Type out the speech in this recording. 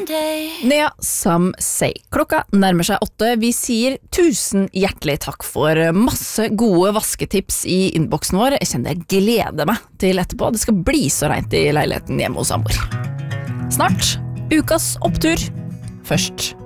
Nea, some say. Klokka nærmer seg 8. Vi sier 1000 hjertelig takk for masse gode vasketips i innboksen vår. Jeg kjenner jeg gleder meg til etterpå. Det skal bli så rent i leiligheten hjemme hos Amor. Snart, ukas opptur. Først